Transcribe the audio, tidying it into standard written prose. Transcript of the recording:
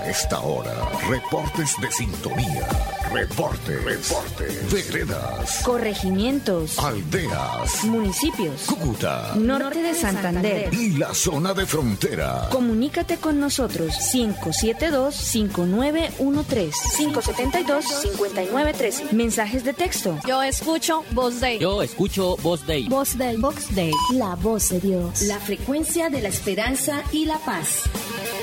esta hora, reportes de sintonía, reportes, veredas, corregimientos, aldeas, municipios, Cúcuta, norte de Santander y la zona de frontera. Comunícate con nosotros 572-5913, 572-5913. Mensajes de texto. Yo escucho Voz Day. Yo escucho Voz Day. Voz Day. Vox Day. La voz de Dios. La frecuencia de la esperanza y la paz.